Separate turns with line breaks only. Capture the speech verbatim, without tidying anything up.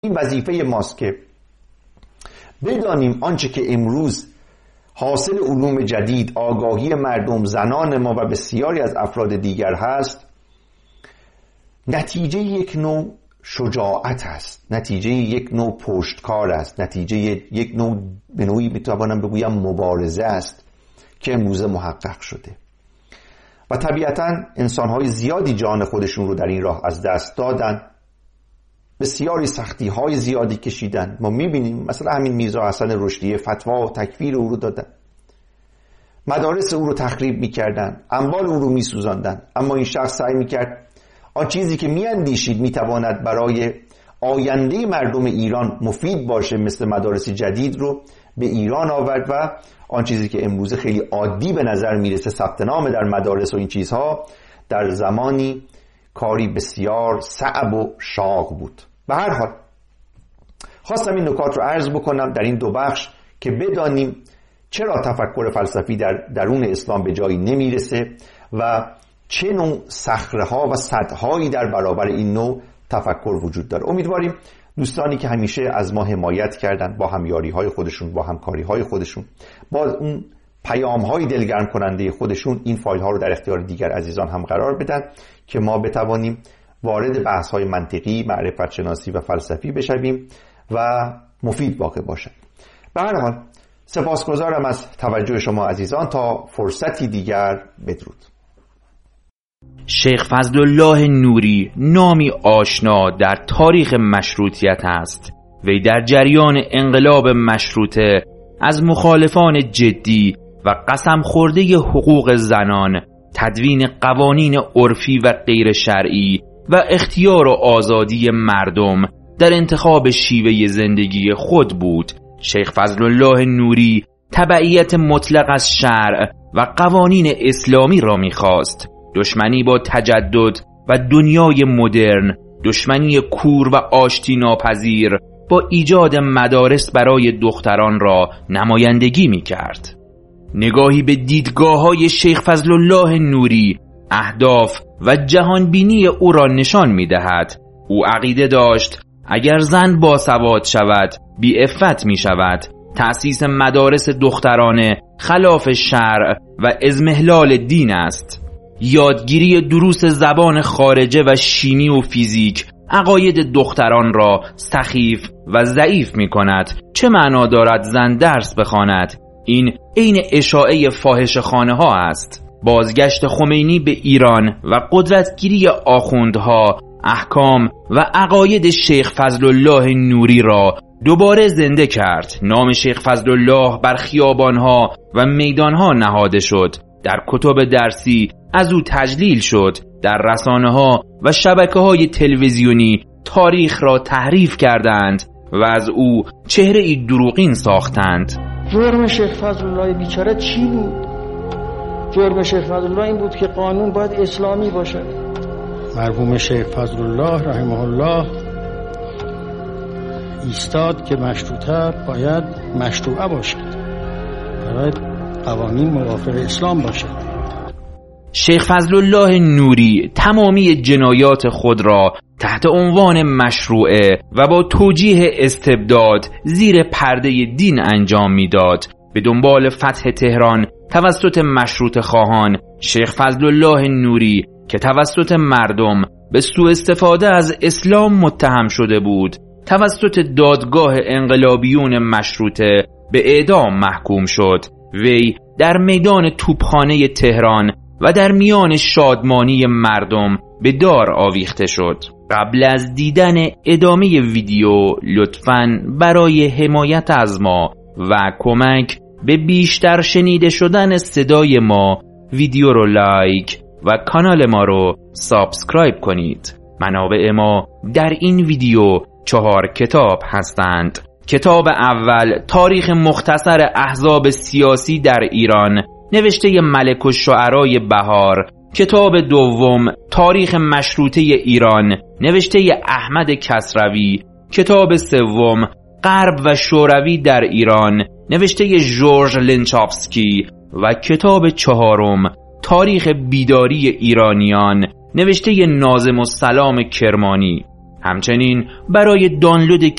این وظیفه ماست که بدانیم آنچه که امروز حاصل علوم جدید، آگاهی مردم، زنان ما و بسیاری از افراد دیگر هست، نتیجه یک نوع شجاعت است، نتیجه یک نوع پشتکار است، نتیجه یک نوع به نوعی میتوانم بگویم مبارزه است که امروز محقق شده. و طبیعتا انسان‌های زیادی جان خودشون رو در این راه از دست دادن، بسیاری سختی‌های زیادی کشیدن. ما می‌بینیم مثلا همین میرزا حسن رشدی فتوا و تکفیر او رو دادن، مدارس او رو تخریب می‌کردن، اموال او رو می‌سوزاندن، اما این شخص سعی می‌کرد آن چیزی که می‌اندیشید می‌تواند برای آینده مردم ایران مفید باشه، مثل مدارس جدید رو به ایران آورد و آن چیزی که امروز خیلی عادی به نظر میرسه، ثبت نام در مدارس و این چیزها، در زمانی کاری بسیار صعب و شاق بود. به هر حال خواستم این نکات رو عرض بکنم در این دو بخش که بدانیم چرا تفکر فلسفی در درون اسلام به جایی نمیرسه و چه نوع صخره‌ها و سدهایی در برابر این نوع تفکر وجود داره. امیدواریم دوستانی که همیشه از ما حمایت کردن، با همیاری‌های خودشون، با همکاری‌های خودشون، با اون پیام‌های دلگرم کننده خودشون، این فایل‌ها رو در اختیار دیگر عزیزان هم قرار بدن که ما بتوانیم وارد بحث‌های منطقی، معرفت شناسی و فلسفی بشویم و مفید واقع باشد. به هر حال سپاسگزارم از توجه شما عزیزان. تا فرصتی دیگر، بدرود.
شیخ فضلالله نوری نامی آشنا در تاریخ مشروطیت است. وی در جریان انقلاب مشروطه از مخالفان جدی و قسم خورده حقوق زنان، تدوین قوانین عرفی و غیر شرعی و اختیار و آزادی مردم در انتخاب شیوه زندگی خود بود. شیخ فضلالله نوری تبعیت مطلق از شرع و قوانین اسلامی را می‌خواست. دشمنی با تجدد و دنیای مدرن، دشمنی کور و آشتی ناپذیر با ایجاد مدارس برای دختران را نمایندگی می کرد. نگاهی به دیدگاه‌های شیخ فضلالله نوری، اهداف و جهانبینی او را نشان می دهد. او عقیده داشت اگر زن باسواد شود، بی عفت می شود. تأسیس مدارس دخترانه خلاف شرع و اضمحلال دین است. یادگیری دروس زبان خارجه و شیمی و فیزیک عقاید دختران را سخیف و ضعیف می کند. چه معنا دارد زن درس بخواند؟ این عین اشاعه فاحشه‌خانه ها است. بازگشت خمینی به ایران و قدرتگیری آخوندها احکام و عقاید شیخ فضلالله نوری را دوباره زنده کرد. نام شیخ فضلالله بر خیابانها و میدانها نهاده شد. در کتب درسی از او تجلیل شد. در رسانه‌ها و شبکه‌های تلویزیونی تاریخ را تحریف کردند و از او چهره‌ای دروغین ساختند.
جرم شیخ فضلالله بیچاره چی بود؟ جرم شیخ فضلالله این بود که قانون باید اسلامی باشه.
مرحوم شیخ فضلالله رحمه الله ایستاد که مشروطه باید مشروعه باشد، باید قوانین موافق اسلام باشد.
شیخ فضلالله نوری تمامی جنایات خود را تحت عنوان مشروعه و با توجیه استبداد زیر پرده دین انجام میداد. به دنبال فتح تهران توسط مشروطه خواهان، شیخ فضلالله نوری که توسط مردم به سوء استفاده از اسلام متهم شده بود، توسط دادگاه انقلابیون مشروطه به اعدام محکوم شد. وی در میدان توپخانه تهران و در میان شادمانی مردم به دار آویخته شد. قبل از دیدن ادامه ویدیو لطفاً برای حمایت از ما و کمک به بیشتر شنیده شدن صدای ما ویدیو رو لایک و کانال ما رو سابسکرایب کنید. منابع ما در این ویدیو چهار کتاب هستند. کتاب اول تاریخ مختصر احزاب سیاسی در ایران نوشته ملک الشعرای بهار. کتاب دوم تاریخ مشروطه ایران نوشته احمد کسروی. کتاب سوم غرب و شوروی در ایران نوشته ژورژ لنچافسکی و کتاب چهارم تاریخ بیداری ایرانیان نوشته ناظم السلام کرمانی. همچنین برای دانلود